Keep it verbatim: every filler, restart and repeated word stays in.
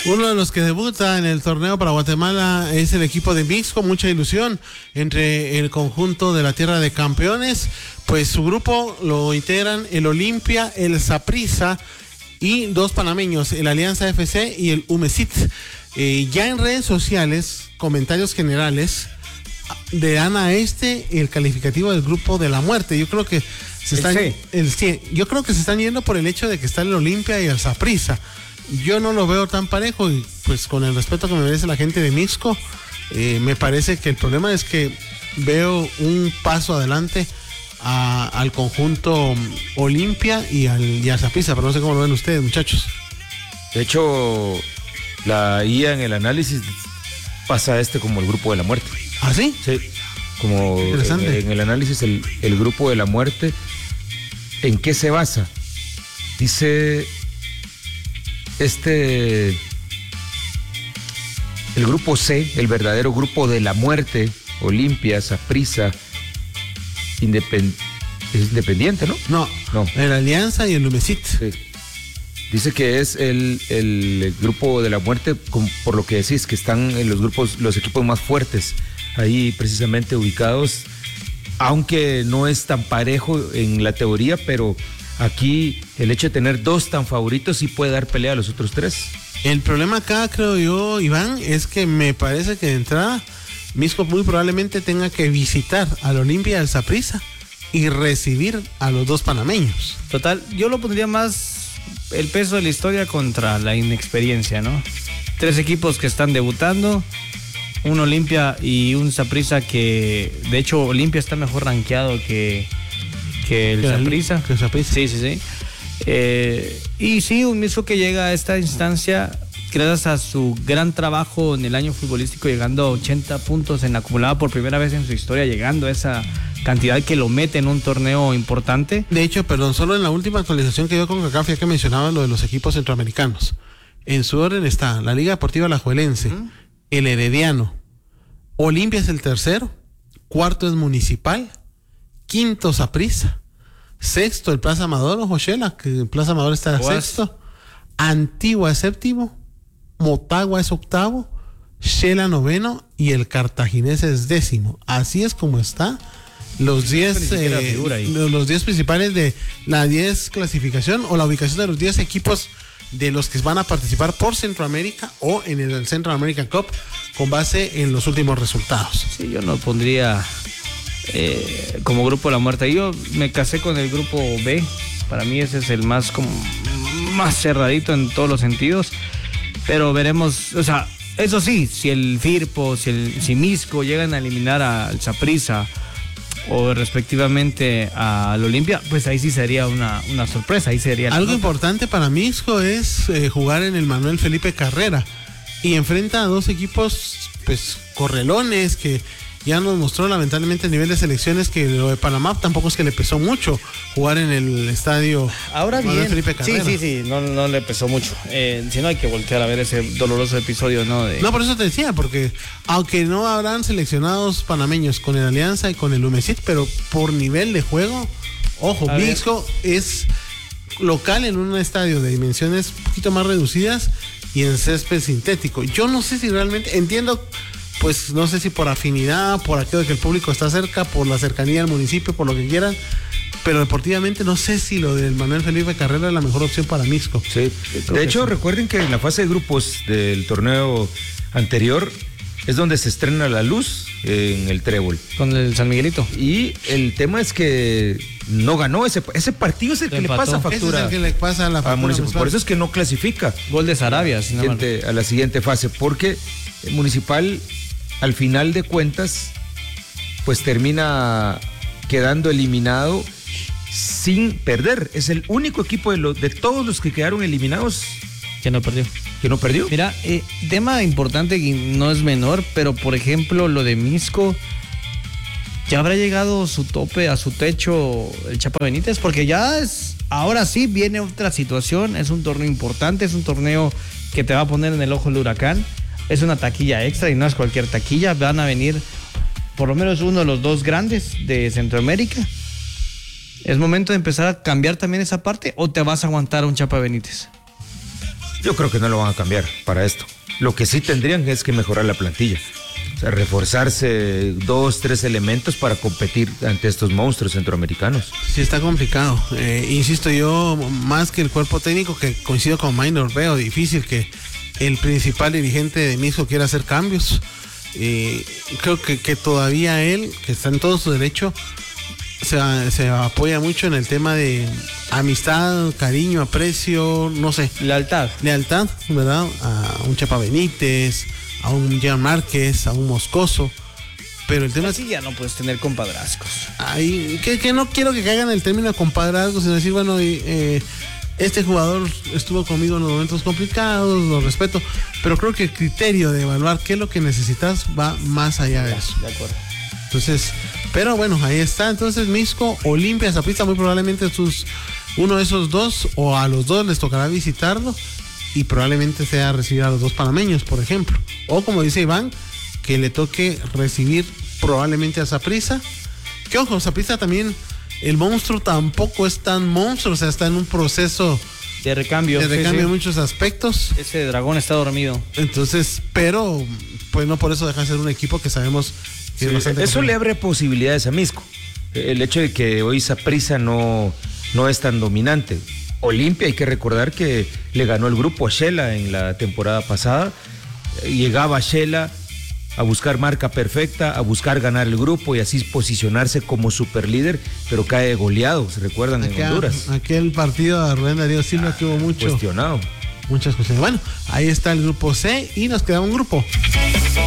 Uno de los que debuta en el torneo para Guatemala es el equipo de Mixco, mucha ilusión entre el conjunto de la Tierra de Campeones, pues su grupo lo integran el Olimpia, el Saprissa y dos panameños, el Alianza F C y el Umesit. Eh, ya en redes sociales, comentarios generales le dan a este el calificativo del grupo de la muerte. Yo creo que se están, el C. El C. Yo creo que se están yendo por el hecho de que está el Olimpia y el Saprissa. Yo no lo veo tan parejo y pues con el respeto que me merece la gente de Mixco, eh, me parece que el problema es que veo un paso adelante a, al conjunto Olimpia y al, y al Saprissa, pero no sé cómo lo ven ustedes, muchachos. De hecho, la I A en el análisis pasa a este como el grupo de la muerte. ¿Ah, sí? Sí, como en, en el análisis el, el grupo de la muerte. ¿En qué se basa? Dice este, el grupo C, el verdadero grupo de la muerte, Olimpia, Saprissa, independ, es independiente, ¿no? No, no, el Alianza y el Umesit. Sí. Dice que es el, el, el grupo de la muerte, con, por lo que decís, que están en los grupos, los equipos más fuertes, ahí precisamente ubicados, aunque no es tan parejo en la teoría, pero aquí el hecho de tener dos tan favoritos sí puede dar pelea a los otros tres. El problema acá, creo yo, Iván, es que me parece que de entrada Mixco muy probablemente tenga que visitar al Olimpia y al Saprissa y recibir a los dos panameños. Total, yo lo pondría más el peso de la historia contra la inexperiencia, ¿no? Tres equipos que están debutando, un Olimpia y un Saprissa que, de hecho, Olimpia está mejor rankeado que, que el Saprissa. Que el Saprissa. Sí, sí, sí. Eh, y sí, un Mixco que llega a esta instancia gracias a su gran trabajo en el año futbolístico, llegando a ochenta puntos en acumulada por primera vez en su historia, llegando a esa cantidad que lo mete en un torneo importante. De hecho, perdón, solo en la última actualización que dio con CACAF, ya que mencionaba lo de los equipos centroamericanos, en su orden está la Liga Deportiva Alajuelense, ¿Mm? el Herediano, Olimpia es el tercero, cuarto es Municipal, quinto Saprissa, sexto el Plaza Amador, Joshela, que el Plaza Amador está Guas. sexto, Antigua es séptimo, Motagua es octavo, Shela noveno y el Cartaginés es décimo. Así es como está los diez eh, los diez principales de la diez clasificación o la ubicación de los diez equipos de los que van a participar por Centroamérica o en el Central American Cup con base en los últimos resultados. Sí, yo no pondría eh, como grupo de la muerte. Yo me casé con el grupo B. Para mí ese es el más como más cerradito en todos los sentidos. Pero veremos, o sea, eso sí, si el Firpo, si el si Mixco llegan a eliminar al Saprissa o respectivamente al Olimpia, pues ahí sí sería una, una sorpresa, ahí sería algo importante para Mixco es eh, jugar en el Manuel Felipe Carrera y enfrenta a dos equipos pues correlones que ya nos mostró lamentablemente el nivel de selecciones, que lo de Panamá tampoco es que le pesó mucho jugar en el estadio ahora Manuel bien, Felipe Carrera. Sí, sí, sí, no, no le pesó mucho. Eh, si no hay que voltear a ver ese doloroso episodio, ¿no? De... No, por eso te decía, porque aunque no habrán seleccionados panameños con el Alianza y con el Umesit, pero por nivel de juego, ojo, Mixco es local en un estadio de dimensiones un poquito más reducidas y en césped sintético. Yo no sé si realmente, entiendo, pues no sé si por afinidad, por aquello de que el público está cerca, por la cercanía al municipio, por lo que quieran, pero deportivamente no sé si lo del Manuel Felipe Carrera es la mejor opción para Mixco. Sí, de hecho sí. Recuerden que en la fase de grupos del torneo anterior es donde se estrena la luz en el Trébol. Con el San Miguelito. Y el tema es que no ganó ese, ese partido, es el que le pasa factura. Ese es el que le pasa a la factura. Municipal. Por eso es que no clasifica. Gol de Sarabia, si no siguiente, a la siguiente fase, porque el Municipal al final de cuentas pues termina quedando eliminado sin perder. Es el único equipo de, los, de todos los que quedaron eliminados que no perdió. Que no perdió. Mira, eh, tema importante que no es menor, pero por ejemplo lo de Mixco, ¿ya habrá llegado su tope, a su techo el Chapa Benítez? Porque ya es, ahora sí viene otra situación, es un torneo importante, es un torneo que te va a poner en el ojo del huracán, es una taquilla extra y no es cualquier taquilla, van a venir por lo menos uno de los dos grandes de Centroamérica. ¿Es momento de empezar a cambiar también esa parte o te vas a aguantar a un Chapa Benítez? Yo creo que no lo van a cambiar para esto. Lo que sí tendrían es que mejorar la plantilla. O sea, reforzarse dos, tres elementos para competir ante estos monstruos centroamericanos. Sí, está complicado. Eh, insisto yo, más que el cuerpo técnico, que coincido con Minor, veo difícil que el principal dirigente de Misco quiera hacer cambios. Eh, creo que, que todavía él, que está en todo su derecho, se, se apoya mucho en el tema de amistad, cariño, aprecio, no sé. Lealtad. Lealtad, ¿verdad? A un Chapa Benítez, a un Jean Márquez, a un Moscoso. Pero el tema Así es, ya no puedes tener compadrazgos. Ay, que, que no quiero que caigan el término de compadrazgos, sino decir, bueno, eh, este jugador estuvo conmigo en los momentos complicados, lo respeto, pero creo que el criterio de evaluar qué es lo que necesitas va más allá de eso. De acuerdo. Entonces, pero bueno, ahí está. Entonces, Misco, Olimpia, Saprissa, muy probablemente sus, uno de esos dos, o a los dos les tocará visitarlo, y probablemente sea recibir a los dos panameños, por ejemplo. O como dice Iván, que le toque recibir probablemente a Saprissa. Que ojo, Saprissa también, el monstruo tampoco es tan monstruo, o sea, está en un proceso de recambio. De recambio sí, sí. en muchos aspectos. Ese dragón está dormido. Entonces, pero, pues no por eso deja de ser un equipo que sabemos que sí, es bastante eso le abre posibilidades a Misco. El hecho de que hoy Saprissa no, no es tan dominante. Olimpia, hay que recordar que le ganó el grupo a Shela en la temporada pasada. Llegaba Shela a buscar marca perfecta, a buscar ganar el grupo y así posicionarse como superlíder, pero cae goleado, ¿se recuerdan? Aquel, en Honduras. Aquel partido de Rubén Darío Silva que hubo mucho cuestionado. Muchas cuestiones. Bueno, ahí está el grupo C y nos queda un grupo.